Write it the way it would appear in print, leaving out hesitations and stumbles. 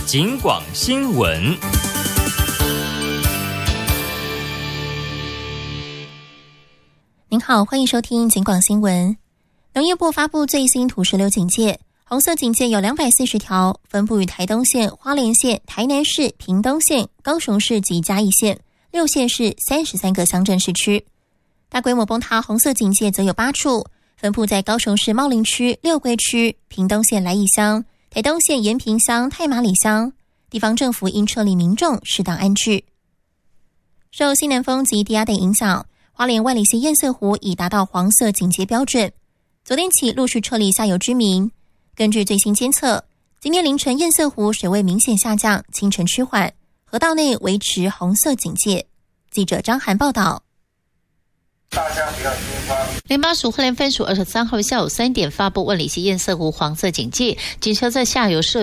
警广新闻。 您好，欢迎收听警广新闻。农业部发布最新土石流警戒，红色警戒有240条，分布于台东县、花莲县、台南市、屏东县、高雄市及嘉义县6县市33个乡镇市区。大规模崩塌红色警戒则有8处，分布在高雄市茂林区、六龟区、屏东县来义乡、台东县延平乡、太麻里乡。地方政府应撤离民众，适当安置。受西南风及低压等影响，花莲万里溪堰塞湖已达到黄色警戒标准，昨天起陆续撤离下游居民。根据最新监测，今天凌晨堰塞湖水位明显下降，清晨趋缓，河道内维持红色警戒。记者张涵报道。 大家不要惊慌。 联邦署花莲分署23号下午3点发布万里溪堰塞湖黄色警戒，警车在下游设